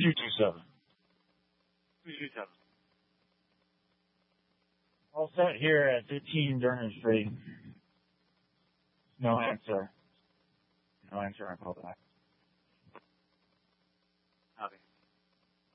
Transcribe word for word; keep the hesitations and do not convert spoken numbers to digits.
two two seven. two two seven. All set here at fifteen Durner Street. No answer. No answer on call back. Okay.